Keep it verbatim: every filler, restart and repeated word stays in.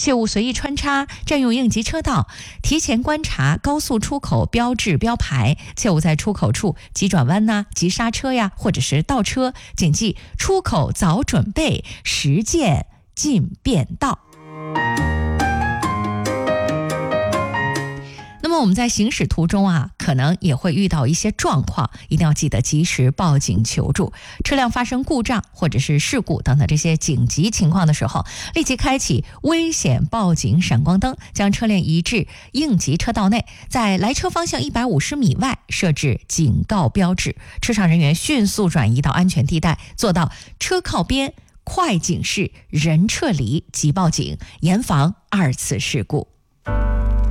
切勿随意穿插，占用应急车道，提前观察高速出口标志标牌，切勿在出口处急转弯呐、急刹车呀，或者是倒车。谨记出口早准备，实践进变道。那么我们在行驶途中啊，可能也会遇到一些状况，一定要记得及时报警求助。车辆发生故障或者是事故等等这些紧急情况的时候，立即开启危险报警闪光灯，将车辆移至应急车道内，在来车方向一百五十米外设置警告标志，车上人员迅速转移到安全地带，做到车靠边、快警示、人撤离即报警，严防二次事故。